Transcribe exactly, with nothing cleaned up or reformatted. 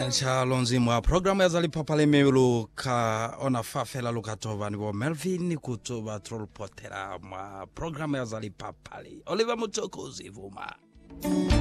Shalonzi mwa programu ya zali papale mewulu ka ona fafela lukatova ni wa Melvin kutuba troll potera mwa programu ya zali papale Oliver Mutokozi vuma.